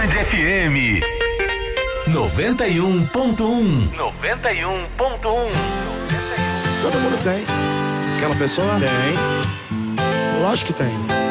Band FM 91.1. Todo mundo tem. Aquela pessoa? Tem. Lógico que tem.